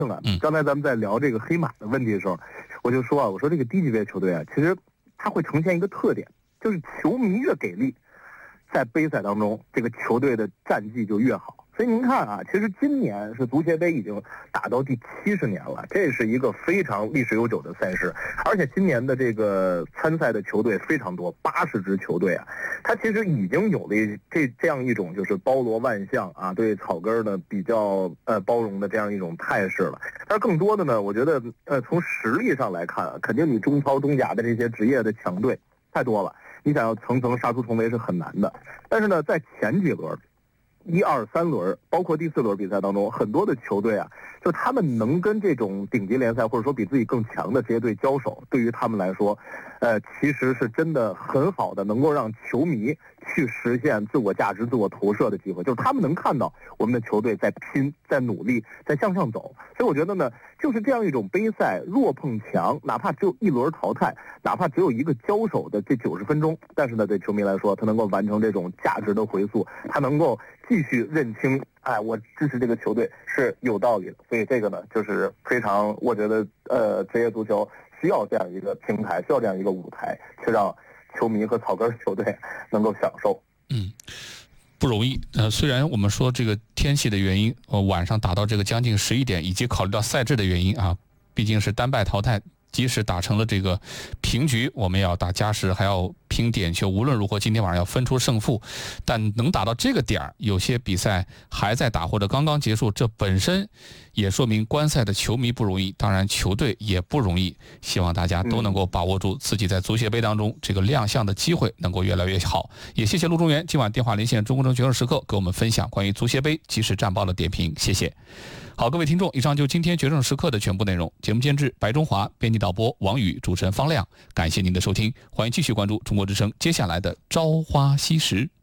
刚才咱们在聊这个黑马的问题的时候，我就说啊，我说这个低级别球队啊，其实它会呈现一个特点，就是球迷越给力，在杯赛当中这个球队的战绩就越好。所以您看啊，其实今年是足协杯已经打到第70年了，这是一个非常历史悠久的赛事，而且今年的这个参赛的球队非常多，80支球队啊，它其实已经有了这样一种就是包罗万象啊，对草根的比较包容的这样一种态势了。但是更多的呢，我觉得从实力上来看啊，肯定你中超、中甲的这些职业的强队太多了，你想要层层杀出重围是很难的。但是呢，在前几轮1、2、3轮，包括第4轮比赛当中，很多的球队啊，就他们能跟这种顶级联赛或者说比自己更强的这些队交手，对于他们来说，其实是真的很好的，能够让球迷去实现自我价值、自我投射的机会。就是他们能看到我们的球队在拼、在努力、在向上走。所以我觉得呢，就是这样一种杯赛弱碰强，哪怕只有一轮淘汰，哪怕只有一个交手的这90分钟，但是呢，对球迷来说，他能够完成这种价值的回溯，他能够继续认清，我支持这个球队是有道理的。所以这个呢，就是非常，我觉得职业足球需要这样一个平台，需要这样一个舞台，去让球迷和草根球队能够享受。 不容易。虽然我们说这个天气的原因，晚上打到这个将近11点，以及考虑到赛制的原因啊，毕竟是单败淘汰。即使打成了这个平局，我们也要打加时，还要拼点球。无论如何，今天晚上要分出胜负。但能打到这个点儿，有些比赛还在打或者刚刚结束，这本身也说明观赛的球迷不容易，当然球队也不容易。希望大家都能够把握住自己在足协杯当中这个亮相的机会，能够越来越好。也谢谢陆中原今晚电话连线中国证决胜时刻，给我们分享关于足协杯即时战报的点评，谢谢。好，各位听众，以上就今天决胜时刻的全部内容。节目监制白中华，编辑导播王宇，主持人方亮。感谢您的收听，欢迎继续关注中国之声接下来的朝花夕拾。